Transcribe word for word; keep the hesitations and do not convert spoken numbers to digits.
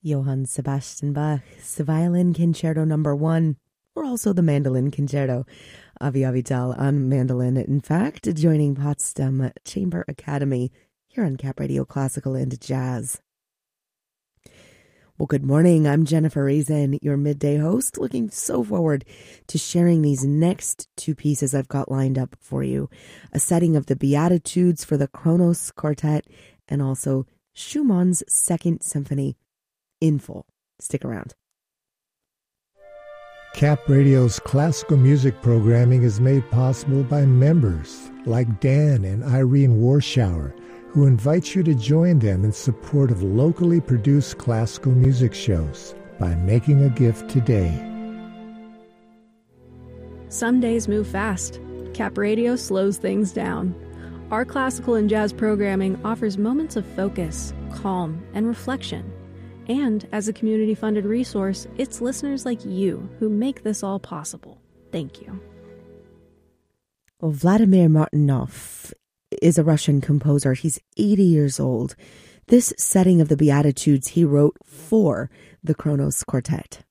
Johann Sebastian Bach's Violin Concerto Number One, or also the Mandolin Concerto. Avi Avital on mandolin, in fact, joining Potsdam Chamber Academy here on Cap Radio Classical and Jazz. Well, good morning. I'm Jennifer Reason, your midday host, looking so forward to sharing these next two pieces I've got lined up for you. A setting of the Beatitudes for the Kronos Quartet and also Schumann's Second Symphony in full. Stick around. Cap Radio's classical music programming is made possible by members like Dan and Irene Warschauer, who invite you to join them in support of locally produced classical music shows by making a gift today. Some days move fast. Cap Radio slows things down. Our classical and jazz programming offers moments of focus, calm, and reflection. And as a community-funded resource, it's listeners like you who make this all possible. Thank you. Well, Vladimir Martynov is a Russian composer. He's eighty years old. This setting of the Beatitudes he wrote for the Kronos Quartet.